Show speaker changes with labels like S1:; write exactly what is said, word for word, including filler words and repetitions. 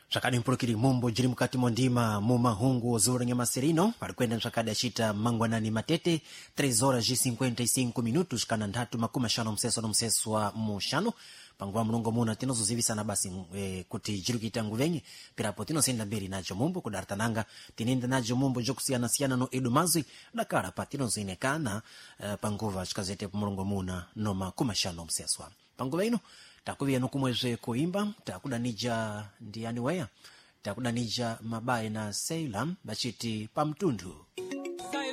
S1: Shakadi mpulukiri mumbo jiri mukati mondima muma hungu zura nye maserino alikwenda shakadi ashita mangwanani matete três horas e cinquenta e cinco minutos kana ndatu makuma shano mseso no mseso wa mushano pangwa mlongo muna tino zuzivisa na basi e, kuti jiru kitangu venye pirapo tino senda mberi najo mumbo kudartananga tinenda najo mumbo jokusiana siana no edumazwi dakara pa tino zinekana e, panguva chikazete mlongo muna no makuma shano mseso wa panguva ino takuvia nukumweze kuimba takudanija ndiani weya takudanija mabaye na Seilam bachiti pamtundu.